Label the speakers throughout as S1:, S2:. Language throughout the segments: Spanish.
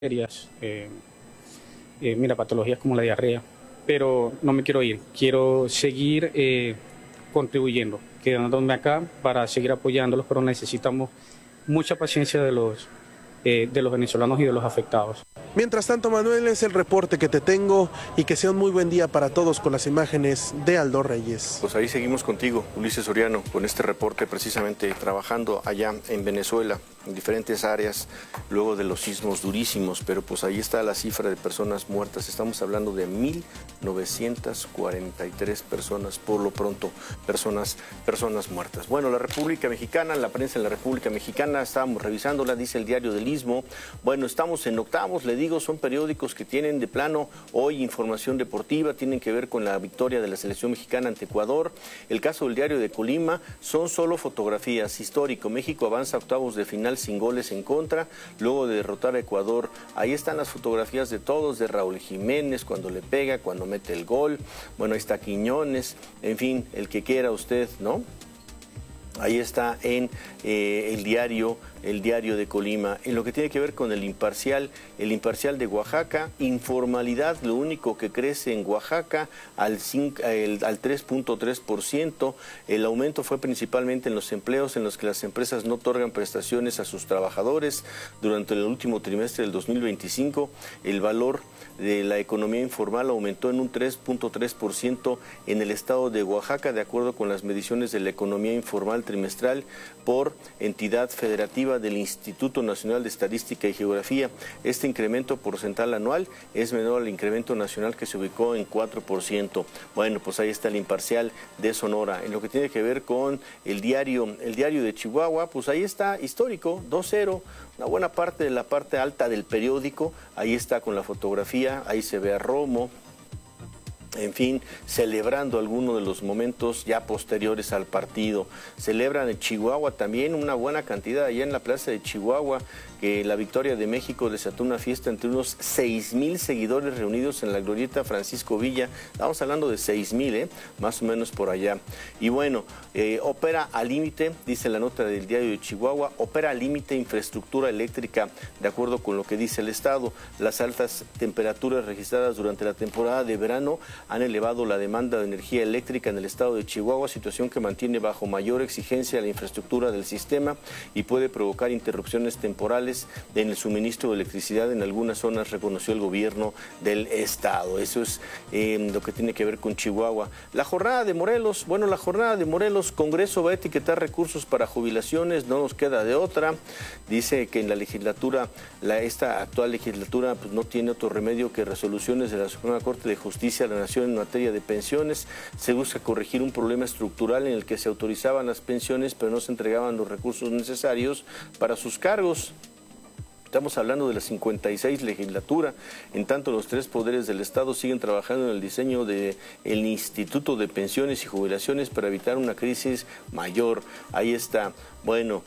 S1: serias, mira, patologías como la diarrea, pero no me quiero ir, quiero seguir contribuyendo, quedándome acá para seguir apoyándolos, pero necesitamos mucha paciencia de los venezolanos y de los afectados.
S2: Mientras tanto, Manuel, es el reporte que te tengo y que sea un muy buen día para todos con las imágenes de Aldo Reyes.
S3: Pues ahí seguimos contigo, Ulises Soriano, con este reporte precisamente trabajando allá en Venezuela, en diferentes áreas, luego de los sismos durísimos, pero pues ahí está la cifra de personas muertas. Estamos hablando de 1.943 personas, por lo pronto, personas muertas. Bueno, la República Mexicana, la prensa en la República Mexicana, estábamos revisándola, dice el Diario del Istmo. Bueno, estamos en octavos, le digo, son periódicos que tienen de plano hoy información deportiva, tienen que ver con la victoria de la selección mexicana ante Ecuador. El caso del Diario de Colima son solo fotografías. Histórico, México avanza a octavos de final sin goles en contra, luego de derrotar a Ecuador. Ahí están las fotografías de todos, de Raúl Jiménez, cuando le pega, cuando mete el gol. Bueno, ahí está Quiñones, en fin, el que quiera usted, ¿no? Ahí está en el diario de Colima. En lo que tiene que ver con el imparcial de Oaxaca, informalidad, lo único que crece en Oaxaca al 3.3%. El aumento fue principalmente en los empleos en los que las empresas no otorgan prestaciones a sus trabajadores. Durante el último trimestre del 2025, el valor de la economía informal aumentó en un 3.3% en el estado de Oaxaca, de acuerdo con las mediciones de la economía informal trimestral por entidad federativa del Instituto Nacional de Estadística y Geografía. Este incremento porcentual anual es menor al incremento nacional, que se ubicó en 4%. Bueno, pues ahí está el imparcial de Sonora. En lo que tiene que ver con el diario de Chihuahua, pues ahí está Histórico, 2-0, una buena parte de la parte alta del periódico, ahí está con la fotografía, ahí se ve a Romo, en fin, celebrando algunos de los momentos ya posteriores al partido. Celebran en Chihuahua también una buena cantidad, allá en la plaza de Chihuahua, que la victoria de México desató una fiesta entre unos 6,000 seguidores reunidos en la glorieta Francisco Villa. Estamos hablando de 6,000, más o menos por allá. Y bueno, opera al límite, dice la nota del diario de Chihuahua, opera al límite infraestructura eléctrica, de acuerdo con lo que dice el Estado. Las altas temperaturas registradas durante la temporada de verano han elevado la demanda de energía eléctrica en el estado de Chihuahua, situación que mantiene bajo mayor exigencia la infraestructura del sistema y puede provocar interrupciones temporales en el suministro de electricidad en algunas zonas, reconoció el gobierno del estado. Eso es lo que tiene que ver con Chihuahua. La jornada de Morelos, Congreso va a etiquetar recursos para jubilaciones, no nos queda de otra. Dice que en la legislatura, esta actual legislatura, pues no tiene otro remedio que resoluciones de la Suprema Corte de Justicia de la Nación en materia de pensiones. Se busca corregir un problema estructural en el que se autorizaban las pensiones, pero no se entregaban los recursos necesarios para sus cargos. Estamos hablando de la 56 legislatura. En tanto, los tres poderes del Estado siguen trabajando en el diseño del Instituto de Pensiones y Jubilaciones para evitar una crisis mayor. Ahí está. Bueno,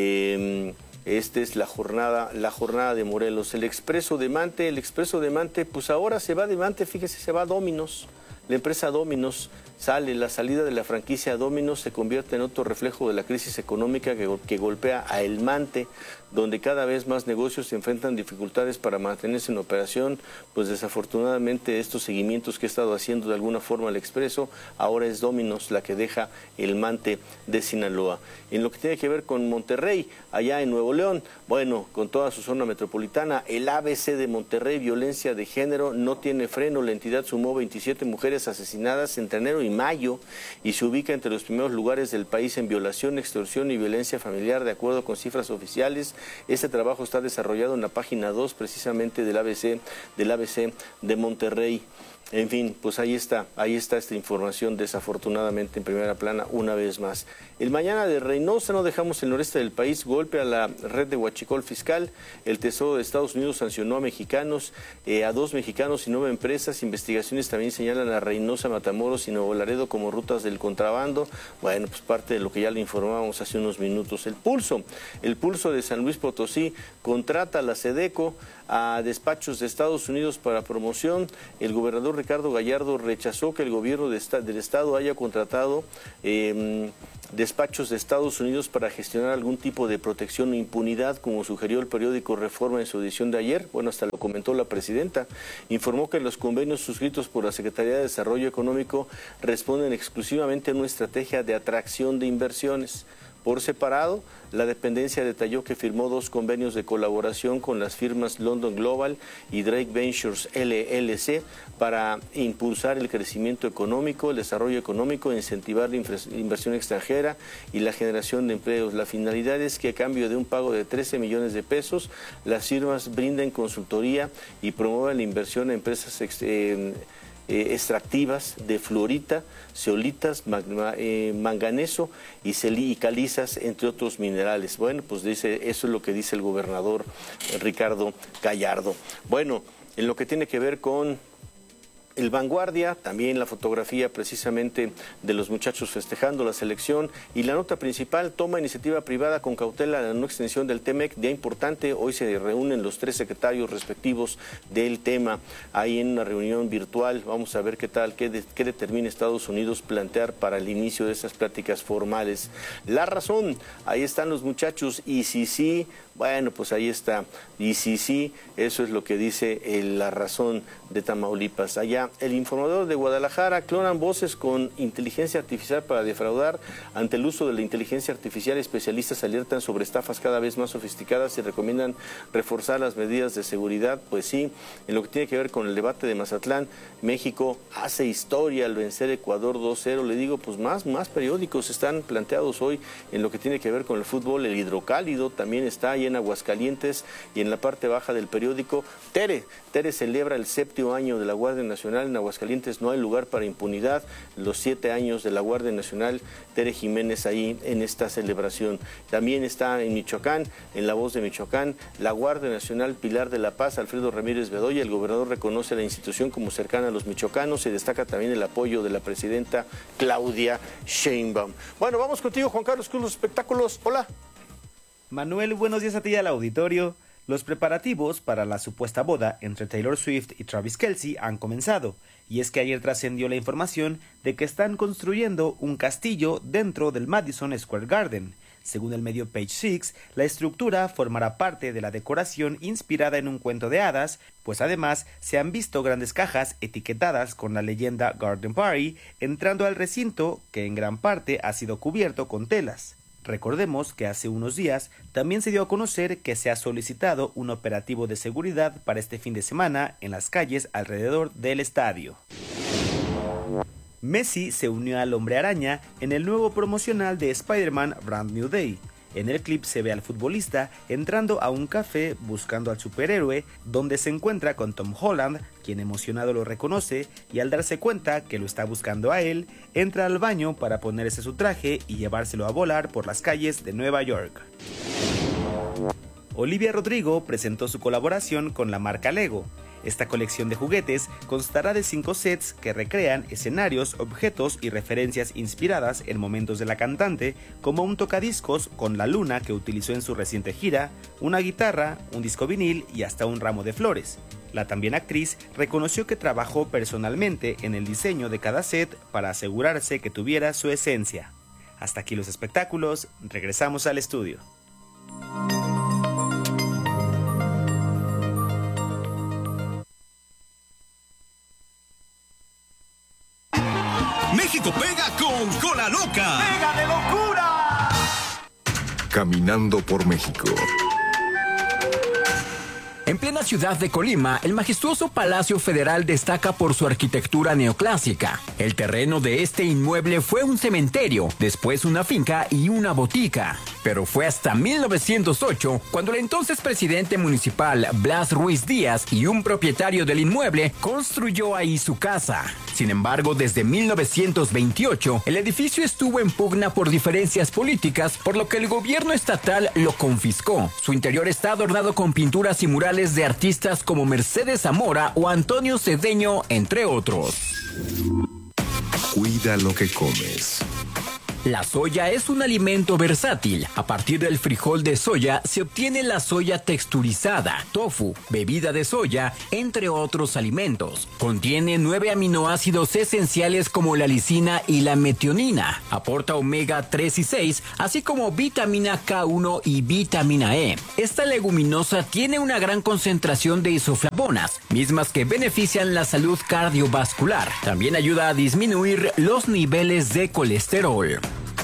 S3: esta es la jornada de Morelos. El Expreso de Mante, pues ahora se va de Mante, fíjese, se va a Domino's. La empresa Domino's la salida de la franquicia Domino's se convierte en otro reflejo de la crisis económica que golpea a El Mante, donde cada vez más negocios se enfrentan dificultades para mantenerse en operación. Pues desafortunadamente estos seguimientos que he estado haciendo de alguna forma al Expreso, ahora es Domino's la que deja El Mante de Sinaloa. En lo que tiene que ver con Monterrey, allá en Nuevo León, bueno, con toda su zona metropolitana, el ABC de Monterrey, violencia de género, no tiene freno. La entidad sumó 27 mujeres asesinadas entre enero y mayo y se ubica entre los primeros lugares del país en violación, extorsión y violencia familiar, de acuerdo con cifras oficiales. Este trabajo está desarrollado en la página 2 precisamente del ABC de Monterrey. En fin, pues ahí está esta información, desafortunadamente en primera plana una vez más. El mañana de Reynosa, no dejamos el noreste del país, golpe a la red de huachicol fiscal. El Tesoro de Estados Unidos sancionó a 2 mexicanos y 9 empresas. Investigaciones también señalan a Reynosa, Matamoros y Nuevo Nuevo Laredo como rutas del contrabando. Bueno, pues parte de lo que ya le informábamos hace unos minutos. El Pulso de San Luis Potosí contrata a la SEDECO a despachos de Estados Unidos para promoción. El gobernador Ricardo Gallardo rechazó que el gobierno del estado haya contratado despachos de Estados Unidos para gestionar algún tipo de protección o impunidad, como sugirió el periódico Reforma en su edición de ayer. Bueno, hasta lo comentó la presidenta. Informó que los convenios suscritos por la Secretaría de Desarrollo Económico responden exclusivamente a una estrategia de atracción de inversiones. Por separado, la dependencia detalló que firmó 2 convenios de colaboración con las firmas London Global y Drake Ventures LLC para impulsar el crecimiento económico, el desarrollo económico, incentivar la inversión extranjera y la generación de empleos. La finalidad es que a cambio de un pago de 13 millones de pesos, las firmas brinden consultoría y promuevan la inversión en empresas extractivas de fluorita, zeolitas, manganeso y calizas, entre otros minerales. Bueno, pues eso es lo que dice el gobernador Ricardo Gallardo. Bueno, en lo que tiene que ver con el Vanguardia, también la fotografía precisamente de los muchachos festejando la selección, y la nota principal: toma iniciativa privada con cautela la no extensión del TEMEC. Día importante, hoy se reúnen los 3 secretarios respectivos del tema ahí en una reunión virtual. Vamos a ver qué determina Estados Unidos plantear para el inicio de esas pláticas formales. La Razón, ahí están los muchachos, y si sí, bueno, pues ahí está, y si sí, eso es lo que dice La Razón de Tamaulipas. Allá, El Informador de Guadalajara: clonan voces con inteligencia artificial para defraudar. Ante el uso de la inteligencia artificial, especialistas alertan sobre estafas cada vez más sofisticadas y recomiendan reforzar las medidas de seguridad. Pues sí, en lo que tiene que ver con el debate de Mazatlán, México hace historia al vencer Ecuador 2-0. Le digo, pues más periódicos están planteados hoy en lo que tiene que ver con el fútbol. El Hidrocálido también está ahí en Aguascalientes, y en la parte baja del periódico, Tere celebra el 7º año de la Guardia Nacional. En Aguascalientes no hay lugar para impunidad. Los 7 años de la Guardia Nacional, Tere Jiménez ahí en esta celebración. También está en Michoacán, en La Voz de Michoacán, la Guardia Nacional Pilar de la Paz, Alfredo Ramírez Bedoya. El gobernador reconoce a la institución como cercana a los michoacanos. Se destaca también el apoyo de la presidenta Claudia Sheinbaum. Bueno, vamos contigo, Juan Carlos Cruz, los espectáculos. Hola.
S4: Manuel, buenos días a ti y al auditorio. Los preparativos para la supuesta boda entre Taylor Swift y Travis Kelce han comenzado, y es que ayer trascendió la información de que están construyendo un castillo dentro del Madison Square Garden. Según el medio Page Six, la estructura formará parte de la decoración inspirada en un cuento de hadas, pues además se han visto grandes cajas etiquetadas con la leyenda Garden Party entrando al recinto, que en gran parte ha sido cubierto con telas. Recordemos que hace unos días también se dio a conocer que se ha solicitado un operativo de seguridad para este fin de semana en las calles alrededor del estadio. Messi se unió al Hombre Araña en el nuevo promocional de Spider-Man Brand New Day. En el clip se ve al futbolista entrando a un café buscando al superhéroe, donde se encuentra con Tom Holland, quien emocionado lo reconoce, y al darse cuenta que lo está buscando a él, entra al baño para ponerse su traje y llevárselo a volar por las calles de Nueva York. Olivia Rodrigo presentó su colaboración con la marca Lego. Esta colección de juguetes constará de 5 sets que recrean escenarios, objetos y referencias inspiradas en momentos de la cantante, como un tocadiscos con la luna que utilizó en su reciente gira, una guitarra, un disco vinil y hasta un ramo de flores. La también actriz reconoció que trabajó personalmente en el diseño de cada set para asegurarse que tuviera su esencia. Hasta aquí los espectáculos, regresamos al estudio.
S5: México pega con Cola Loca.
S6: ¡Pega de locura!
S5: Caminando por México.
S7: En plena ciudad de Colima, el majestuoso Palacio Federal destaca por su arquitectura neoclásica. El terreno de este inmueble fue un cementerio, después una finca y una botica. Pero fue hasta 1908 cuando el entonces presidente municipal Blas Ruiz Díaz y un propietario del inmueble construyó ahí su casa. Sin embargo, desde 1928, el edificio estuvo en pugna por diferencias políticas, por lo que el gobierno estatal lo confiscó. Su interior está adornado con pinturas y murales de artistas como Mercedes Zamora o Antonio Cedeño, entre otros.
S5: Cuida lo que comes.
S7: La soya es un alimento versátil. A partir del frijol de soya se obtiene la soya texturizada, tofu, bebida de soya, entre otros alimentos. Contiene 9 aminoácidos esenciales como la lisina y la metionina. Aporta omega 3 y 6, así como vitamina K1 y vitamina E. Esta leguminosa tiene una gran concentración de isoflavonas, mismas que benefician la salud cardiovascular. También ayuda a disminuir los niveles de colesterol.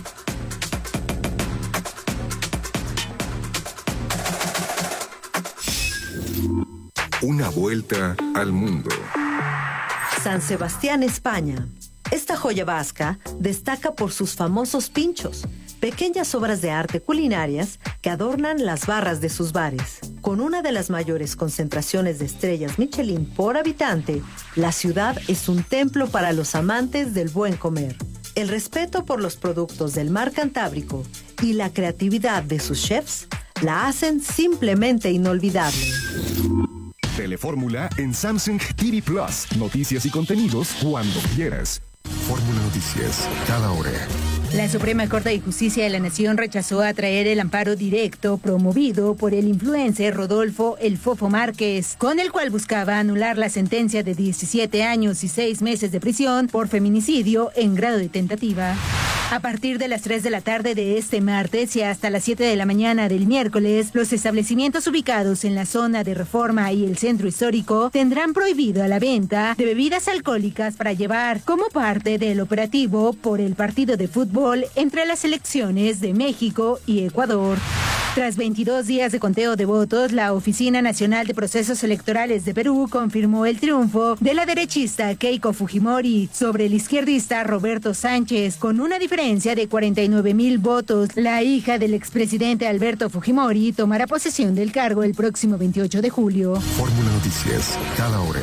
S5: Una vuelta al mundo.
S8: San Sebastián, España. Esta joya vasca destaca por sus famosos pinchos, pequeñas obras de arte culinarias que adornan las barras de sus bares. Con una de las mayores concentraciones de estrellas Michelin por habitante, la ciudad es un templo para los amantes del buen comer. El respeto por los productos del mar Cantábrico y la creatividad de sus chefs la hacen simplemente inolvidable.
S9: Telefórmula en Samsung TV Plus. Noticias y contenidos cuando quieras.
S5: Fórmula Noticias, cada hora.
S10: La Suprema Corte de Justicia de la Nación rechazó atraer el amparo directo promovido por el influencer Rodolfo El Fofo Márquez, con el cual buscaba anular la sentencia de 17 años y 6 meses de prisión por feminicidio en grado de tentativa. A partir de las 3 de la tarde de este martes y hasta las 7 de la mañana del miércoles, los establecimientos ubicados en la zona de Reforma y el centro histórico tendrán prohibida la venta de bebidas alcohólicas para llevar como parte del operativo por el partido de fútbol entre las selecciones de México y Ecuador. Tras 22 días de conteo de votos, la Oficina Nacional de Procesos Electorales de Perú confirmó el triunfo de la derechista Keiko Fujimori sobre el izquierdista Roberto Sánchez, con una diferencia de 49,000 votos. La hija del expresidente Alberto Fujimori tomará posesión del cargo el próximo 28 de julio.
S5: Fórmula Noticias, cada hora.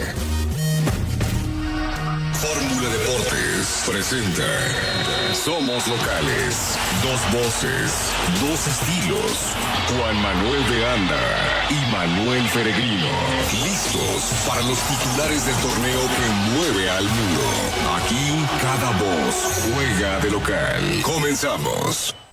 S5: Fórmula Deportes presenta Somos Locales. 2 voces, 2 estilos. Juan Manuel de Anda y Manuel Peregrino. Listos para los titulares del torneo que mueve al mundo. Aquí cada voz juega de local. Comenzamos.